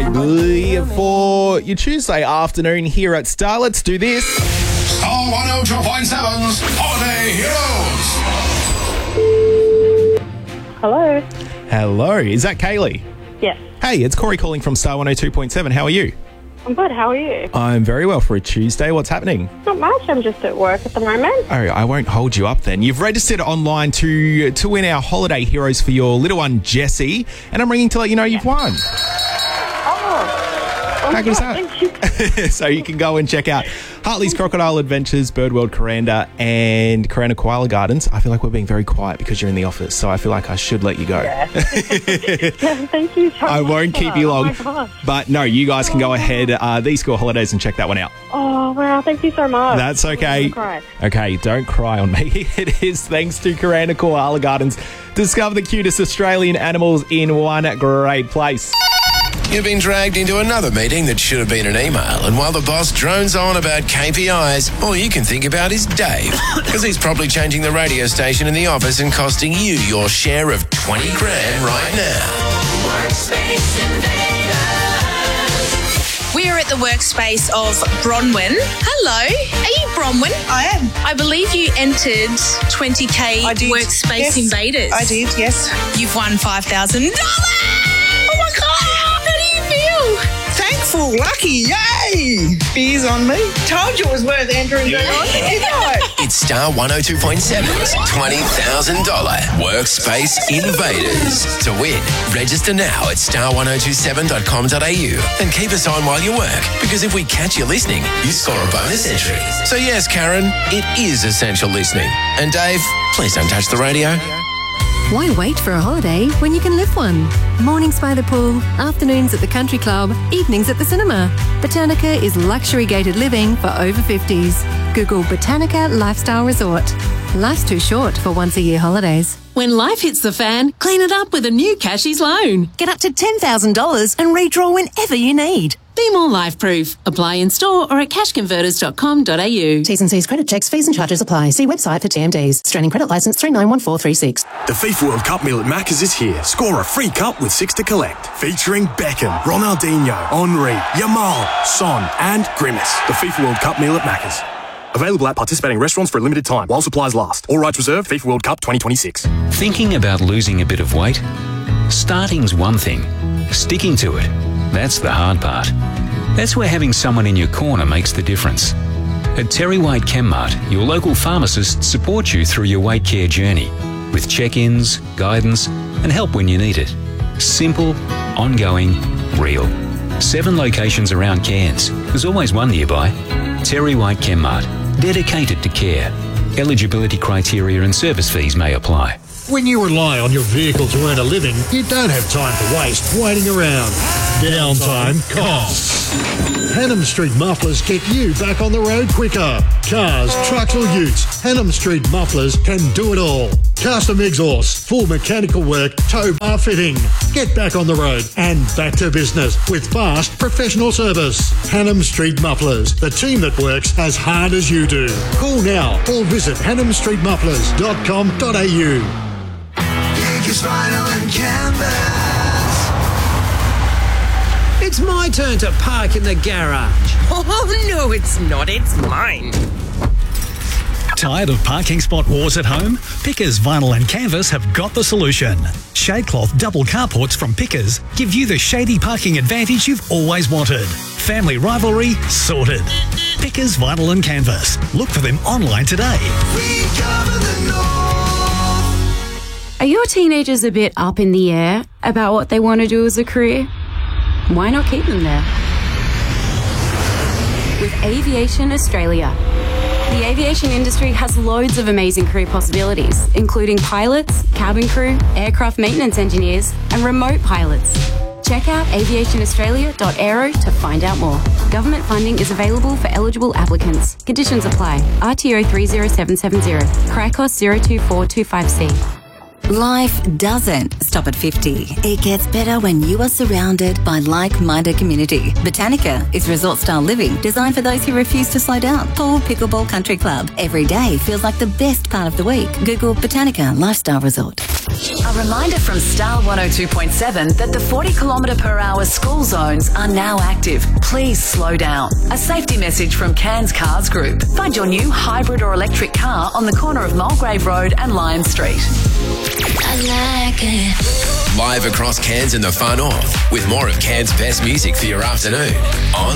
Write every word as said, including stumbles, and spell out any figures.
For your Tuesday afternoon here at Star, let's do this. Star one oh two point seven's Holiday Heroes. Hello. Hello, is that Kaylee? Yes. Hey, it's Corey calling from Star one oh two point seven. How are you? I'm good. How are you? I'm very well for a Tuesday. What's happening? Not much. I'm just at work at the moment. Oh, I won't hold you up then. You've registered online to to win our Holiday Heroes for your little one, Jessie, and I'm ringing to let you know you've won. Oh. Oh, How good is that? Thank you. So you can go and check out Hartley's Crocodile Adventures, Bird World Kuranda, and Kuranda Koala Gardens. I feel like we're being very quiet because you're in the office, so I feel like I should let you go. Yeah. Thank you so I much. won't keep you long. Oh, my gosh. But no, you guys can go ahead, uh, these school holidays, and check that one out. Oh, wow. Thank you so much. That's okay. I'm gonna cry. Okay, don't cry on me. It is thanks to Kuranda Koala Gardens. Discover the cutest Australian animals in one great place. You've been dragged into another meeting that should have been an email, and while the boss drones on about K P Is, all you can think about is Dave, because he's probably changing the radio station in the office and costing you your share of twenty grand right now. We are at the workspace of Bronwyn. Hello, are you Bronwyn? I am. I believe you entered twenty K I did. Workspace Yes. Invaders. I did, yes. You've won five thousand dollars! Oh my God, how do you feel? Thankful, lucky, yay! Beers on me. Told you it was worth entering yeah. on, didn't I? It's Star one oh two point seven's twenty thousand dollars Workspace Invaders. To win, register now at star ten twenty-seven dot com dot a u and keep us on while you work, because if we catch you listening, you score a bonus entry. So yes, Karen, it is essential listening. And Dave, please don't touch the radio. Why wait for a holiday when you can live one? Mornings by the pool, afternoons at the country club, evenings at the cinema. Botanica is luxury gated living for over fifties. Google Botanica Lifestyle Resort. Life's too short for once a year holidays. When life hits the fan, clean it up with a new Cashies loan. Get up to ten thousand dollars and redraw whenever you need. Be more life-proof. Apply in store or at cash converters dot com dot a u. T's and C's credit checks, fees and charges apply. See website for T M Ds. Australian credit licence three nine one four three six. The FIFA World Cup meal at Macca's is here. Score a free cup with six to collect. Featuring Beckham, Ronaldinho, Henry, Yamal, Son and Grimace. The FIFA World Cup meal at Macca's. Available at participating restaurants for a limited time while supplies last. All rights reserved. FIFA World Cup twenty twenty-six. Thinking about losing a bit of weight? Starting's one thing. Sticking to it, that's the hard part. That's where having someone in your corner makes the difference. At Terry White ChemMart, your local pharmacists support you through your weight care journey with check-ins, guidance and help when you need it. Simple, ongoing, real. Seven locations around Cairns. There's always one nearby. Terry White ChemMart, dedicated to care. Eligibility criteria and service fees may apply. When you rely on your vehicle to earn a living, you don't have time to waste waiting around. Downtime costs. Hannam Street Mufflers get you back on the road quicker. Cars, trucks or utes, Hannam Street Mufflers can do it all. Custom exhaust, full mechanical work, tow bar fitting. Get back on the road and back to business with fast professional service. Hannam Street Mufflers, the team that works as hard as you do. Call now or visit hannam street mufflers dot com dot a u. Vinyl and canvas. It's my turn to park in the garage. Oh, no, it's not. It's mine. Tired of parking spot wars at home? Pickers Vinyl and Canvas have got the solution. Shadecloth double carports from Pickers give you the shady parking advantage you've always wanted. Family rivalry sorted. Pickers Vinyl and Canvas. Look for them online today. We cover the north. Are your teenagers a bit up in the air about what they want to do as a career? Why not keep them there? With Aviation Australia. The aviation industry has loads of amazing career possibilities, including pilots, cabin crew, aircraft maintenance engineers, and remote pilots. Check out aviation australia dot aero to find out more. Government funding is available for eligible applicants. Conditions apply. R T O three zero seven seven zero. Cricos zero two four two five C. Life doesn't stop at fifty. It gets better when you are surrounded by like-minded community. Botanica is resort-style living designed for those who refuse to slow down. Pool Pickleball Country Club. Every day feels like the best part of the week. Google Botanica Lifestyle Resort. A reminder from Star one oh two point seven that the forty kilometre per hour school zones are now active. Please slow down. A safety message from Cairns Cars Group. Find your new hybrid or electric car on the corner of Mulgrave Road and Lion Street. I like it. Live across Cairns and the far north with more of Cairns' best music for your afternoon on